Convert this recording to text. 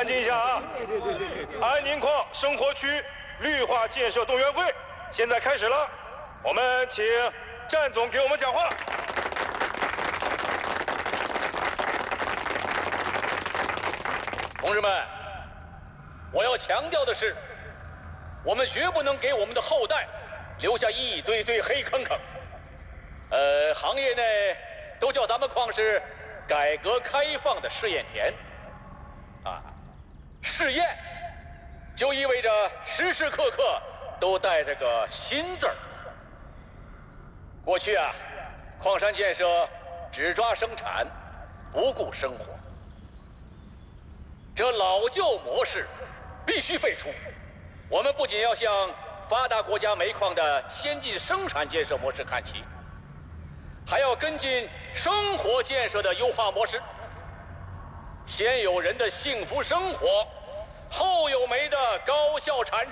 静一下啊！安宁矿生活区绿化建设动员会现在开始了，我们请战总给我们讲话。 同志们，我要强调的是，我们绝不能给我们的后代留下一堆堆黑坑坑。行业内都叫咱们矿是改革开放的试验田。试验就意味着时时刻刻都带着个新字儿。过去啊，矿山建设只抓生产，不顾生活，这老旧模式必须废除。我们不仅要向发达国家煤矿的先进生产建设模式看齐，还要跟进生活建设的优化模式。先有人的幸福生活，后有煤的高效产出。